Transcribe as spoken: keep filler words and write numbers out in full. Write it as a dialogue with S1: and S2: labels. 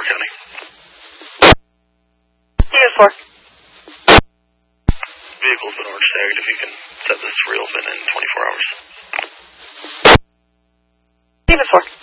S1: County.
S2: Unit four.
S1: Vehicle's been orange tagged. If you can set this real bin in twenty-four hours.
S2: Unit four.